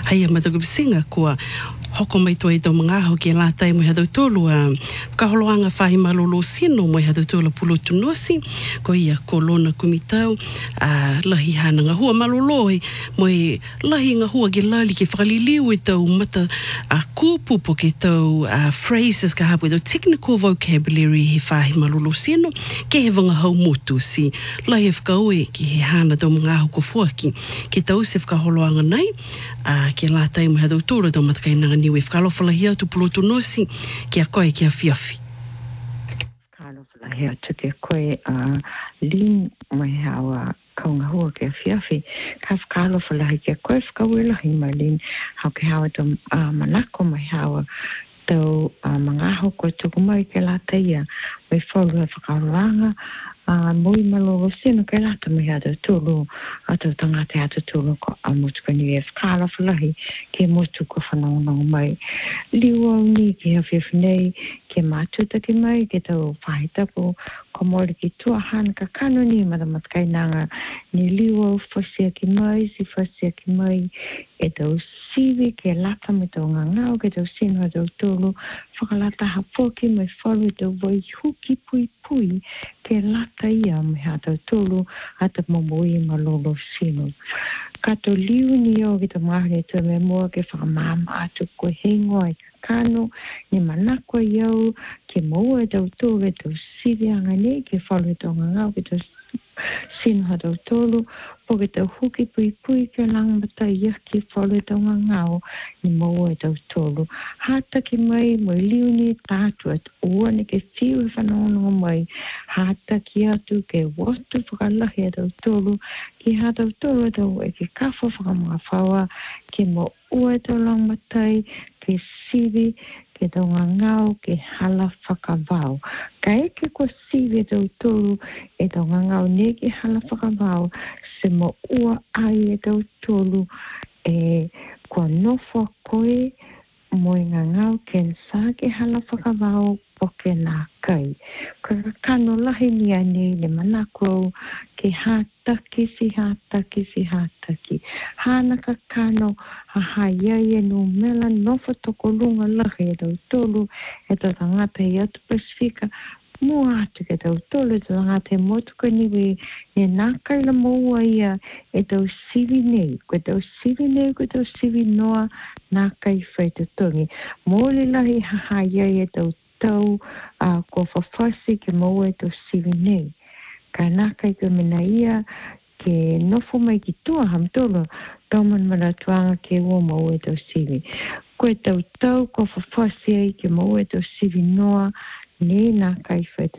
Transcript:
Haia matagubisinga kua hoko mai toa i tau mga aho ke la tai mo hadau tolu kaholoanga whahi malolo sino mo hadau tolu pulutu nosi ko ia kolona kumitau lahi hananga hua malolohi mo lahi nga hua ke lali ke whakaliliu i tau mata kupu po ke tau phrases ka hapu i tau technical vocabulary he whahi malolo sino ke he wanga hau motu si lahi e whakaue ki he hana tau mga aho ko fuaki ke tau se whakaholoanga nei ke la tai mo hadau tolu tau matakainanga niwe whakalofalahia tu pulutu nosi ke a koe ke a fiafi. Whakalofalahia tu ke koe lin mai hawa kaunga hua ke a fiafi ka whakalofalahia ke koe whakauelahi mai lin hau ke hawa tu manako mai hawa tau mga aho koe tuku mai ke la taia mai whaulu e whakaloranga mui malolo sino ke lata mai hata tulu atau tangate hata tulu ko amutu ka niwe whakalofalahi ke motu ko whanongonongo mai liwa ni ke hawhiawhi nei ke mātuta ki mai ke tau whahitapu ko mori ki tuahan ka kano ni matamatkainanga ni liwa whasia ki mai si whasia ki mai e tau siwi ke lata mai tau ngangau ke tau sino hata tulu whakalata hapoki mai whalu tau voi huki pui pui ke lata ia me hata tulu hata momoi malolo sino. Kato liu ni o ki ta mahane tu me mua ke whakamama atu ko hengoa i ka kano ni manakwa iau ke maua e tau tulu e tau siri anga nei ke whalu e tau ngangau ke tau sino hata tulu po ke tau huki pui pui ke langmata ia ki whalu e tau ngangau ni maua e tau tulu. Hata ki mai mo liu ni tātua ua ni ke whiu e whanongo mai hata ki atu ke watu whakalahi e tau tulu ki hata tulu e tau e ke kawha whakamanga whaua ke mo ua e tau langmatai ke siri ke tau ngangau ke hala whakavau. Ka eke ko siri e tau tulu e tau ngangau ne ke hala whakavau se mo ua ai e tau tulu e kua nofo koe mo i ngangau ken sa ke hala whakavau po ke nā kai. Ka kano lahi ni ane le manako ke hātaki si hātaki si hātaki. Hāna ka kano hahaya e no mela nofo toko lunga lahi e tau tolu e tau tangata i atu Pasifika mua atu ke tau tolu e tau tangata e motu ka niwe e nā kai la maua ia e tau sivi nei. Koe tau sivi nei, koe tau sivi noa nā kai whai te tongi. Mōle lahi hahaya e tau tau ko whawhasi ke maua e tau sivi nei. Ka nā kai ka mena ia ke nofo mai ki tua hamtolo tau man mana tuanga ke ua maua e tau sivi. Koe tau tau ko whawhasi ai ke maua e tau sivi noa ne nā kai whai te